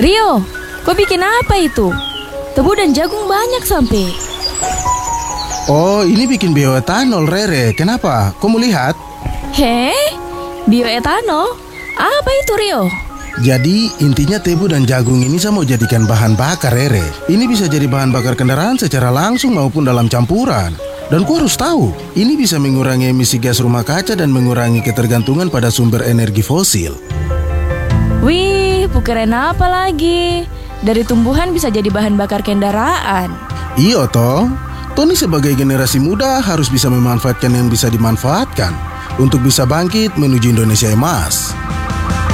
Rio, kau bikin apa itu? Tebu dan jagung banyak sampai. Oh, ini bikin bioetanol, Rere. Kenapa? Kau mau lihat? Heh, bioetanol? Apa itu, Rio? Jadi, intinya tebu dan jagung ini saya mau jadikan bahan bakar, Rere. Ini bisa jadi bahan bakar kendaraan secara langsung maupun dalam campuran. Dan kau harus tahu, ini bisa mengurangi emisi gas rumah kaca dan mengurangi ketergantungan pada sumber energi fosil. Wih, keren apa lagi? Dari tumbuhan bisa jadi bahan bakar kendaraan. Iya toh, Tony sebagai generasi muda harus bisa memanfaatkan yang bisa dimanfaatkan untuk bisa bangkit menuju Indonesia emas.